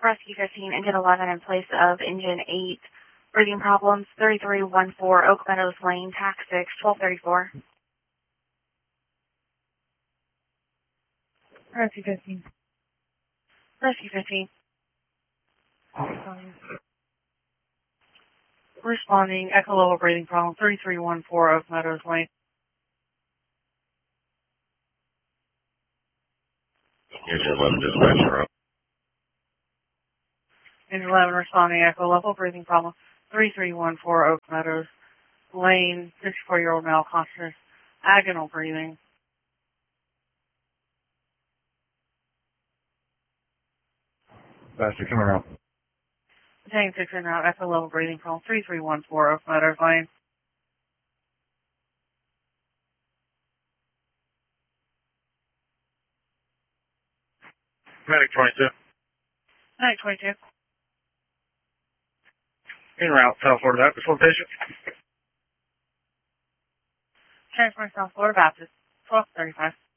Rescue 15, Engine 11 in place of Engine 8. Breathing problems, 3314 Oak Meadows Lane, TAC 6, 1234. Rescue 15. Rescue 15. Responding, echo level breathing problem, 3314 Oak Meadows Lane. Engine 11 dispatcher up. Engine 11 responding, echo level breathing problem, 3314 Oak Meadows Lane, 64-year-old male conscious, agonal breathing. Dispatcher coming out. Tank 6 in route, echo level breathing problem, 3314 Oak Meadows Lane. Medic 22. Tank 22. En route, South Florida Baptist location. Transfer South Florida Baptist, 1235.